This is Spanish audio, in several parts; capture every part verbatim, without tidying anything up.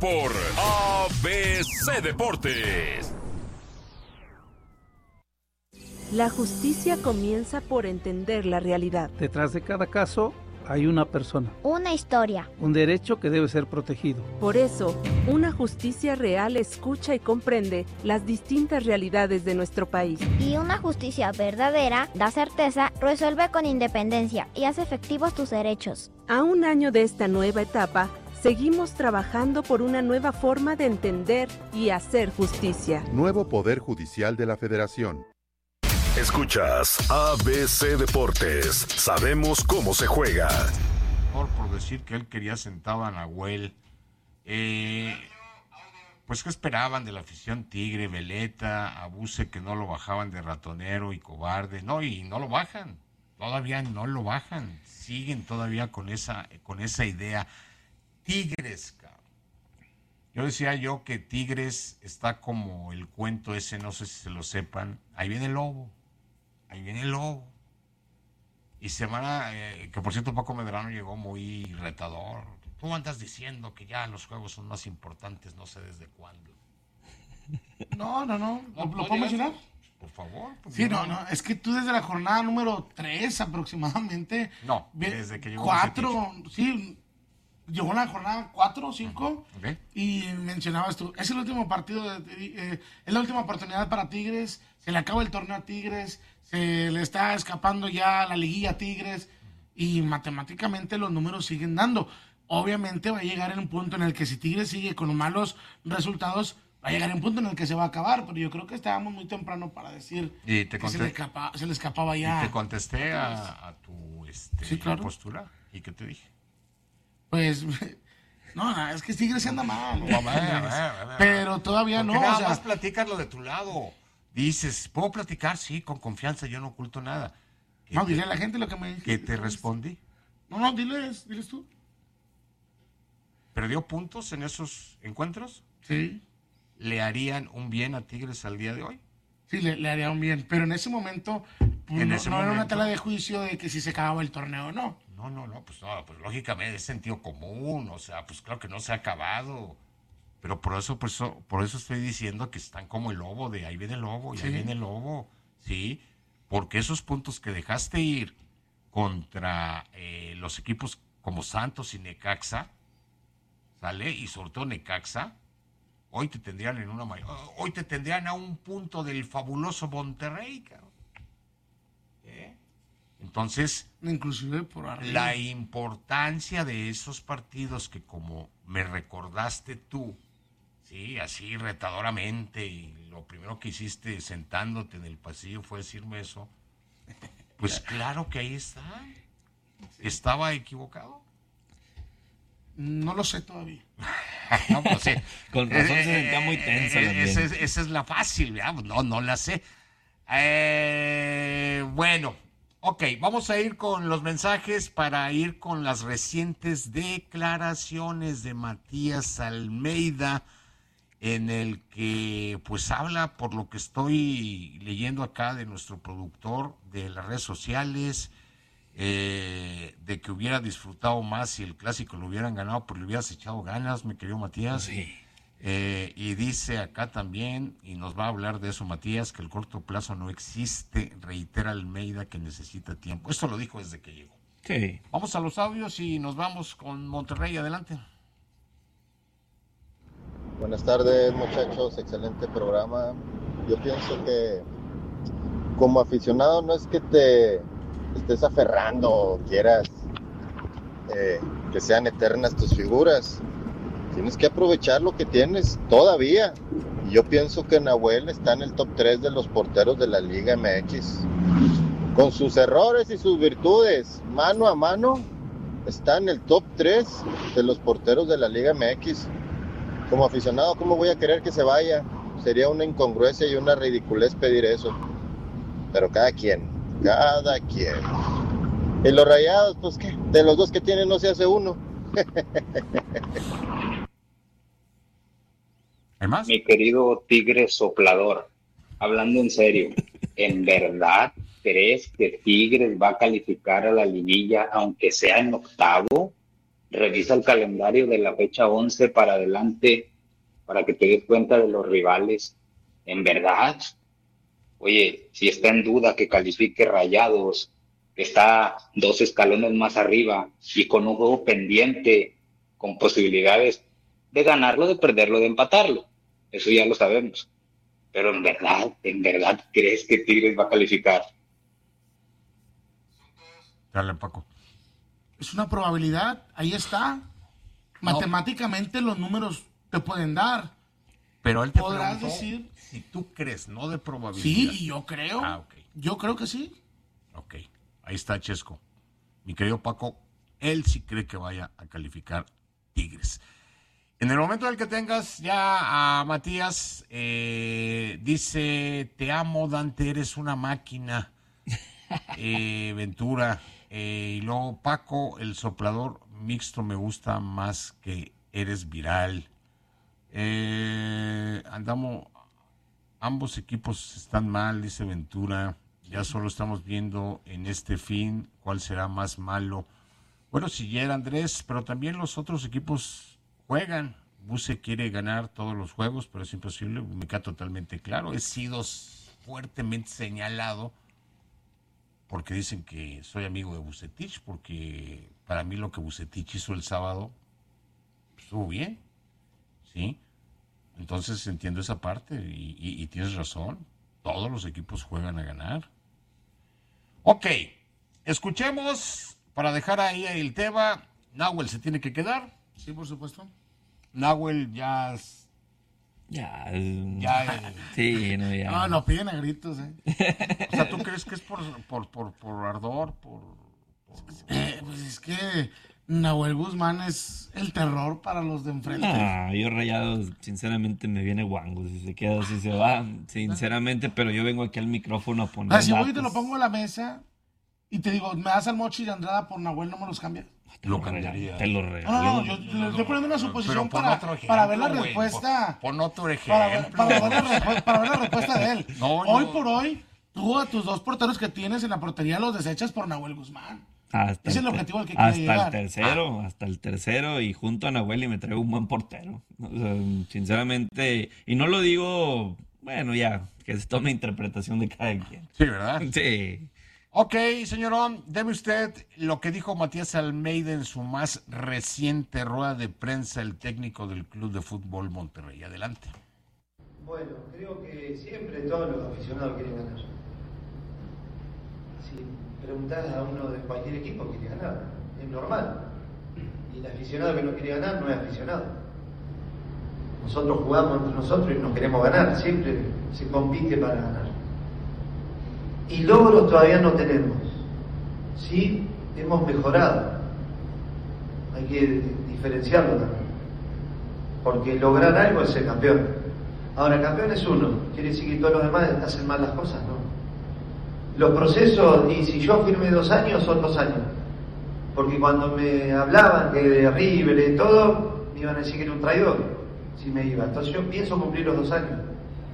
por A B C Deportes. La justicia comienza por entender la realidad. Detrás de cada caso hay una persona. Una historia. Un derecho que debe ser protegido. Por eso, una justicia real escucha y comprende las distintas realidades de nuestro país. Y una justicia verdadera da certeza, resuelve con independencia y hace efectivos tus derechos. A un año de esta nueva etapa, seguimos trabajando por una nueva forma de entender y hacer justicia. Nuevo Poder Judicial de la Federación. Escuchas A B C Deportes. Sabemos cómo se juega. Por, por decir que él quería sentado a Nahuel. Eh, pues, ¿qué esperaban de la afición Tigre, Veleta, Abuse, que no lo bajaban de ratonero y cobarde? No, y no lo bajan. Todavía no lo bajan. Siguen todavía con esa, con esa idea. Tigres, cabrón. Yo decía yo que Tigres está como el cuento ese, no sé si se lo sepan. Ahí viene el lobo. Ahí viene el lobo. Y semana, eh, que por cierto Paco Medrano llegó muy retador. Tú andas diciendo que ya los juegos son más importantes, no sé desde cuándo. No, no, no. ¿Lo, ¿No ¿lo puedo mencionar? Por favor. Pues sí, no, no. Es que tú desde la jornada número tres aproximadamente. No, desde que llegó. Cuatro, sí. Llegó la jornada cuatro o cinco. Okay. Y mencionabas tú, es el último partido, de, eh, es la última oportunidad para Tigres. Se le acaba el torneo a Tigres. Se le está escapando ya la liguilla a Tigres. Y matemáticamente los números siguen dando. Obviamente va a llegar en un punto en el que si Tigres sigue con malos resultados, va a llegar en un punto en el que se va a acabar. Pero yo creo que estábamos muy temprano para decir ¿Y te que se le, escapa, se le escapaba ya. Y te contesté a, a tu este, sí, claro. postura. ¿Y qué te dije? Pues, no, no, es que Tigres se anda mal. No, va, va, va, va. Pero todavía no. Nada o sea, más platicas lo de tu lado. Dices, ¿puedo platicar? Sí, con confianza, yo no oculto nada. No, dile a la gente lo que me dijiste. Que te respondí. No, no, diles, diles tú. ¿Perdió puntos en esos encuentros? Sí. ¿Le harían un bien a Tigres al día de hoy? Sí, le, le haría un bien. Pero en ese momento, pues, en no, ese no momento, era una tela de juicio de que si se acababa el torneo o no. No, no, no, pues no, pues lógicamente es sentido común, o sea, pues claro que no se ha acabado. Pero por eso, por eso, por eso estoy diciendo que están como el lobo, de ahí viene el lobo, y sí. ahí viene el lobo, ¿sí? Porque esos puntos que dejaste ir contra eh, los equipos como Santos y Necaxa, ¿sale? Y sobre todo Necaxa, hoy te tendrían en una mayor, hoy te tendrían a un punto del fabuloso Monterrey, cabrón. ¿Eh? Entonces, inclusive por arriba. La importancia de esos partidos que, como me recordaste tú, sí, así retadoramente, y lo primero que hiciste sentándote en el pasillo fue decirme eso, pues claro que ahí está. ¿Estaba equivocado? No lo sé todavía. No, pues, sí. Con razón eh, se sentía muy tensa. Eh, esa, es, esa es la fácil, ¿verdad? No, no la sé. Eh, bueno, ok, vamos a ir con los mensajes para ir con las recientes declaraciones de Matías Almeida, en el que pues habla, por lo que estoy leyendo acá de nuestro productor de las redes sociales, eh, de que hubiera disfrutado más si el clásico lo hubieran ganado, porque le hubieras echado ganas, mi querido Matías. Sí. Eh, y dice acá también, y nos va a hablar de eso Matías, que el corto plazo no existe, reitera Almeida que necesita tiempo. Esto lo dijo desde que llegó. Sí. Vamos a los audios y nos vamos con Monterrey, adelante. Buenas tardes, muchachos, excelente programa. Yo pienso que como aficionado no es que te estés aferrando o quieras eh, que sean eternas tus figuras. Tienes que aprovechar lo que tienes todavía. Y yo pienso que Nahuel está en el top tres de los porteros de la Liga M X. Con sus errores y sus virtudes, mano a mano, está en el top tres de los porteros de la Liga M X. Como aficionado, ¿cómo voy a querer que se vaya? Sería una incongruencia y una ridiculez pedir eso. Pero cada quien, cada quien. Y los Rayados, pues qué, de los dos que tienen no se hace uno. ¿Hay más? Mi querido Tigre soplador, hablando en serio, ¿en verdad crees que Tigres va a calificar a la liguilla aunque sea en octavo? revisa el calendario de la fecha once para adelante para que te des cuenta de los rivales. En verdad, oye, si está en duda que califique Rayados, que está dos escalones más arriba y con un juego pendiente, con posibilidades de ganarlo, de perderlo, de empatarlo. Eso ya lo sabemos. Pero en verdad, en verdad, ¿crees que Tigres va a calificar? Dale, Paco. Es una probabilidad, ahí está. No. Matemáticamente los números te pueden dar. Pero él te podrás preguntó decir si tú crees, no de probabilidad. Sí, y yo creo. Ah, ok. Yo creo que sí. Ok, ahí está Chesco. Mi querido Paco, él sí cree que vaya a calificar Tigres. En el momento en el que tengas ya a Matías, eh, dice, te amo Dante, eres una máquina. Eh, Ventura. Eh, y luego Paco, el soplador mixto me gusta más que eres viral. Eh, andamos, ambos equipos están mal, dice Ventura. Ya solo estamos viendo en este fin cuál será más malo. Bueno, si ya era Andrés, pero también los otros equipos juegan. Buse quiere ganar todos los juegos, pero es imposible, me queda totalmente claro. He sido fuertemente señalado porque dicen que soy amigo de Vucetich, porque para mí lo que Vucetich hizo el sábado estuvo bien, ¿sí? Entonces entiendo esa parte y, y, y tienes razón, todos los equipos juegan a ganar. Ok, escuchemos, para dejar ahí el tema, Nahuel se tiene que quedar. Sí, por supuesto. Nahuel ya... Ya, ya sí, no, ya. No, lo piden a gritos, ¿eh? O sea, ¿tú crees que es por, por, por, por ardor? Por, por... Eh, pues es que Nahuel Guzmán es el terror para los de enfrente. No, yo Rayados, sinceramente, me viene guango. Si se queda, si se va, sinceramente, pero yo vengo aquí al micrófono a poner. Ah, si voy y te lo pongo en la mesa y te digo, me das al Mochi y Andrada por Nahuel, ¿no me los cambias? Te lo cambiaría. Te lo regalo. No, no, yo le estoy poniendo una suposición para, ejemplo, para ver la respuesta. Pon, pon otro ejemplo. Para, para, ver la, para ver la respuesta de él. No, hoy no. por hoy, tú a tus dos porteros que tienes en la portería los desechas por Nahuel Guzmán. Hasta Ese es el objetivo al que quiere hasta llegar. el tercero, ah. hasta el tercero y junto a Nahuel y me traigo un buen portero. O sea, sinceramente, y no lo digo, bueno, ya, que se tome interpretación de cada quien. Sí, ¿verdad? Sí. Ok, señorón, deme usted lo que dijo Matías Almeida en su más reciente rueda de prensa, el técnico del Club de Fútbol Monterrey. Adelante. Bueno, creo que siempre todos los aficionados quieren ganar. Si preguntás a uno de cualquier equipo, quiere ganar. Es normal. Y el aficionado que no quiere ganar no es aficionado. Nosotros jugamos entre nosotros y nos queremos ganar. Siempre se compite para ganar. Y logros todavía no tenemos. Sí, hemos mejorado. Hay que diferenciarlo también. Porque lograr algo es ser campeón. Ahora, campeón es uno. ¿Quiere decir que todos los demás hacen mal las cosas? No. Los procesos, y si yo firmé dos años, son dos años. Porque cuando me hablaban que de River y todo, me iban a decir que era un traidor si me iba. Entonces yo pienso cumplir los dos años.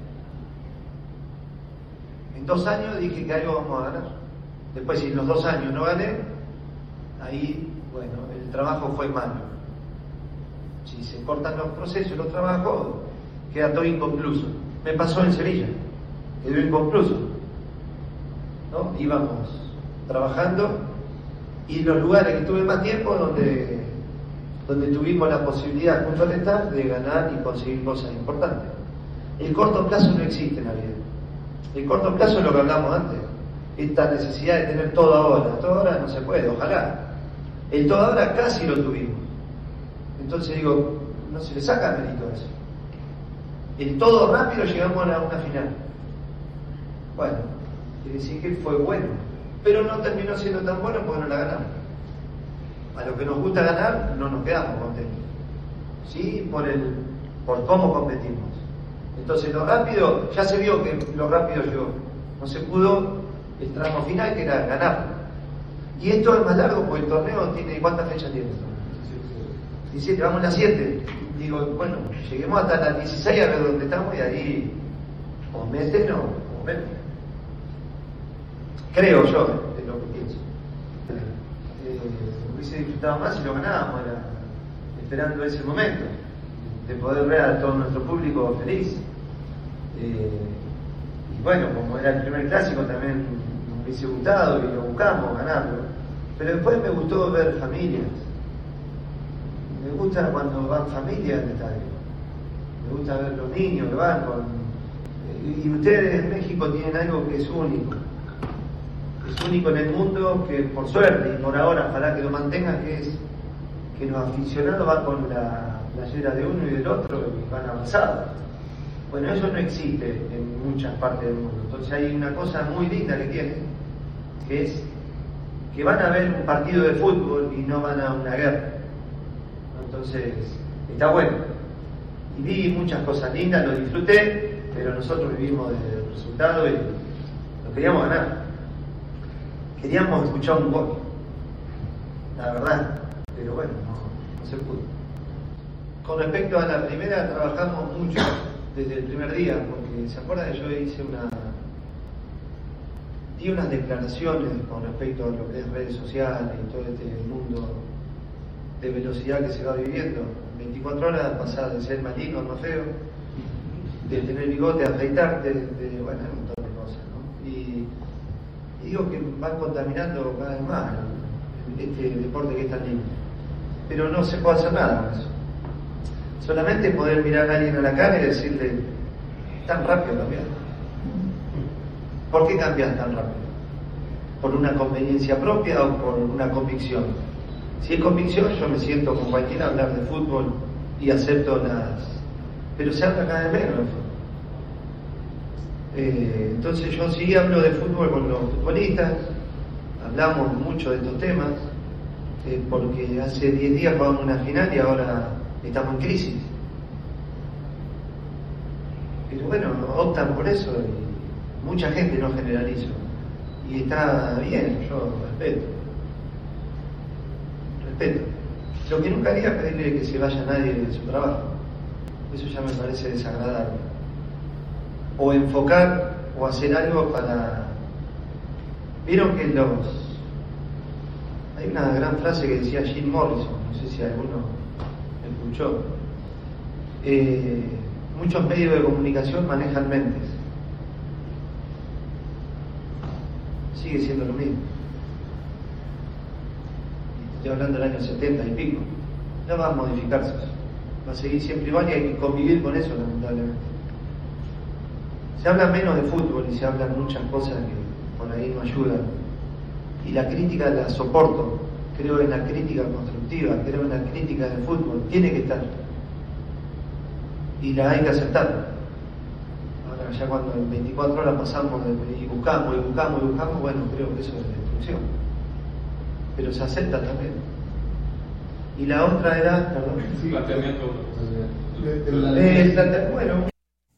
Dos años dije que algo vamos a ganar. Después, si en los dos años no gané, ahí, bueno, el trabajo fue malo. Si se cortan los procesos, los trabajos, queda todo inconcluso. Me pasó en Sevilla, quedó inconcluso. ¿No? Íbamos trabajando y los lugares que tuve más tiempo donde, donde tuvimos la posibilidad junto al staff de ganar y conseguir cosas importantes. El corto plazo no existe en la vida. El corto plazo es lo que hablamos antes. Esta necesidad de tener todo ahora. Todo ahora no se puede, ojalá. El todo ahora casi lo tuvimos. Entonces digo, no se le saca mérito a eso. El todo rápido llegamos a una final. Bueno, quiere decir que fue bueno. Pero no terminó siendo tan bueno porque no la ganamos. A lo que nos gusta ganar, no nos quedamos contentos. Sí, por, el, por cómo competimos. Entonces lo rápido, ya se vio que lo rápido llegó. No se pudo el tramo final, que era ganar. Y esto es más largo porque el torneo tiene, ¿cuántas fechas tiene? diecisiete, vamos a las siete. Digo, bueno, lleguemos hasta las dieciséis a ver dónde estamos y ahí o meten o, o meten. Creo yo, es lo que pienso. Eh, hubiese disfrutado más si lo ganábamos, era esperando ese momento, de poder ver a todo nuestro público feliz. Eh, y bueno, como era el primer clásico, también me hubiese gustado y lo buscamos ganarlo. Pero después me gustó ver familias. Me gusta cuando van familias al estadio. Me gusta ver los niños que van con... Y ustedes en México tienen algo que es único. Es único en el mundo, que por suerte y por ahora, ojalá que lo mantenga, que es que los aficionados van con la playera de uno y del otro y van abrazados. Bueno, eso no existe en muchas partes del mundo. Entonces hay una cosa muy linda que tiene, que es que van a ver un partido de fútbol y no van a una guerra. Entonces, está bueno. Y vi muchas cosas lindas, lo disfruté, pero nosotros vivimos del resultado y lo queríamos ganar. Queríamos escuchar un gol, la verdad, pero bueno, no, no se pudo. Con respecto a la primera, trabajamos mucho desde el primer día, porque se acuerdan que yo hice una... di unas declaraciones con respecto a lo que es redes sociales y todo este mundo de velocidad que se va viviendo. veinticuatro horas pasar de ser más lindo, más feo, de tener bigote, afeitarte, de, de, bueno, un montón de cosas, ¿no? Y, y digo que van contaminando cada vez más este deporte que es tan lindo. Pero no se puede hacer nada con eso. Solamente poder mirar a alguien a la cara y decirle, tan rápido cambiar. ¿Por qué cambias tan rápido? ¿Por una conveniencia propia o por una convicción? Si es convicción, yo me siento con cualquiera a hablar de fútbol y acepto las... Pero se habla cada vez menos de fútbol. Eh, entonces yo sí hablo de fútbol con los futbolistas, hablamos mucho de estos temas, eh, porque hace diez días jugamos una final y ahora estamos en crisis. Pero bueno, optan por eso y mucha gente, no generalizo. Y está bien, yo respeto. Respeto. Lo que nunca haría es pedirle que se vaya nadie de su trabajo. Eso ya me parece desagradable. O enfocar o hacer algo para... Vieron que los... Hay una gran frase que decía Jim Morrison, no sé si alguno escuchó. Eh, muchos medios de comunicación manejan mentes. Sigue siendo lo mismo. Estoy hablando del año setenta y pico. No va a modificarse eso. Va a seguir siempre igual y hay que convivir con eso, lamentablemente. Se habla menos de fútbol y se hablan muchas cosas que por ahí no ayudan. Y la crítica la soporto. Creo en la crítica constructiva, creo en la crítica del fútbol. Tiene que estar. Y la hay que aceptar. Ahora ya cuando en veinticuatro horas pasamos de, y buscamos y buscamos y buscamos, bueno, creo que eso es destrucción. Pero se acepta también. Y la otra era, perdón. Sí, planteamiento. Eh, bueno.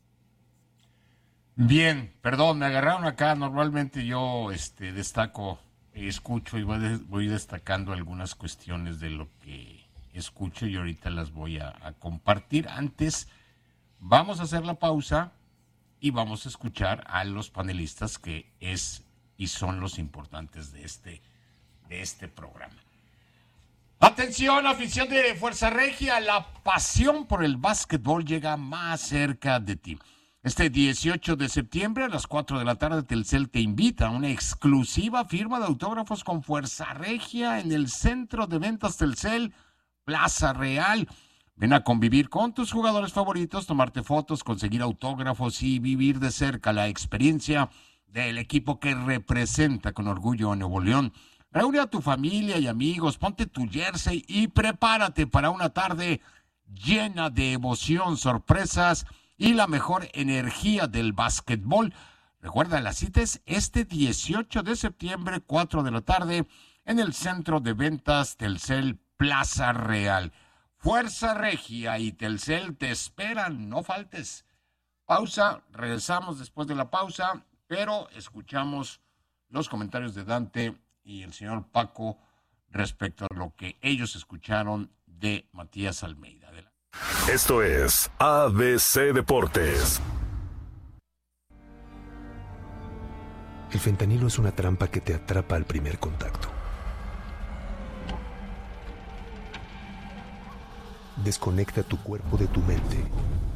Bien, perdón, me agarraron acá. Normalmente yo este, destaco, escucho y voy, de, voy destacando algunas cuestiones de lo que escucho y ahorita las voy a, a compartir. Antes, vamos a hacer la pausa y vamos a escuchar a los panelistas que es y son los importantes de este, de este programa. Atención, afición de Fuerza Regia, la pasión por el básquetbol llega más cerca de ti. Este dieciocho de septiembre a las cuatro de la tarde Telcel te invita a una exclusiva firma de autógrafos con Fuerza Regia en el Centro de Ventas Telcel, Plaza Real. Ven a convivir con tus jugadores favoritos, tomarte fotos, conseguir autógrafos y vivir de cerca la experiencia del equipo que representa con orgullo a Nuevo León. Reúne a tu familia y amigos, ponte tu jersey y prepárate para una tarde llena de emoción, sorpresas y la mejor energía del básquetbol. Recuerda, la cita es este dieciocho de septiembre, cuatro de la tarde, en el Centro de Ventas Telcel Plaza Real. Fuerza Regia y Telcel te esperan, no faltes. Pausa, regresamos después de la pausa, pero escuchamos los comentarios de Dante y el señor Paco respecto a lo que ellos escucharon de Matías Almeida. Adelante. Esto es A B C Deportes. El fentanilo es una trampa que te atrapa al primer contacto. Desconecta tu cuerpo de tu mente